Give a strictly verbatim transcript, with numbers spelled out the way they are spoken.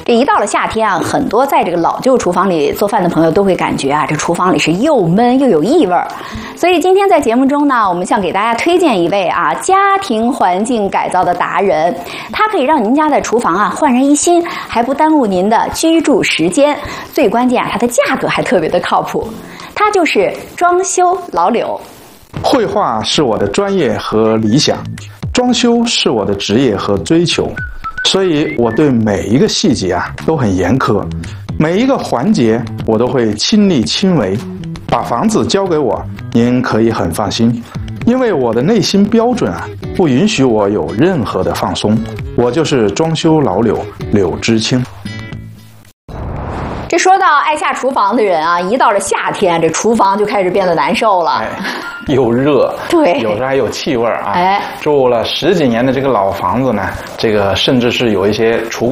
这一到了夏天啊，很多在这个老旧厨房里做饭的朋友都会感觉啊，这厨房里是又闷又有异味儿。所以今天在节目中呢，我们想给大家推荐一位啊家庭环境改造的达人，他可以让您家的厨房啊焕然一新，还不耽误您的居住时间。最关键啊，它的价格还特别的靠谱。他就是装修老柳。 绘画是我的专业和理想，装修是我的职业和追求，所以我对每一个细节啊都很严苛，每一个环节我都会亲力亲为。把房子交给我，您可以很放心，因为我的内心标准啊不允许我有任何的放松。我就是装修老柳柳知青。 这说到爱下厨房的人啊，一到了夏天，这厨房就开始变得难受了。 哎，又热， 对， 有时候还有气味啊。 哎， 住了十几年的这个老房子呢，这个甚至是有一些橱